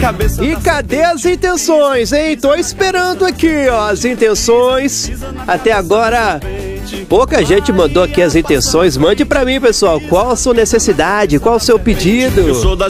E cadê as intenções, hein? Tô esperando aqui, ó, as intenções. Até agora, pouca gente mandou aqui as intenções. Mande pra mim, pessoal, qual a sua necessidade, qual o seu pedido.